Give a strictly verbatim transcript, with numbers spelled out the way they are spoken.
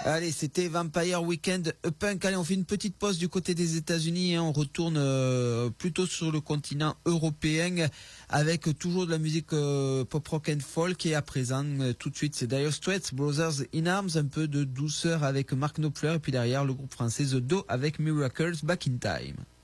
Allez, c'était Vampire Weekend Punk. Allez, on fait une petite pause du côté des États-Unis. Hein. On retourne euh, plutôt sur le continent européen avec toujours de la musique euh, pop rock and folk. Et à présent, euh, tout de suite, c'est Dire Straits, Brothers in Arms, un peu de douceur avec Mark Knopfler. Et puis derrière, le groupe français The Do avec Miracles Back in Time.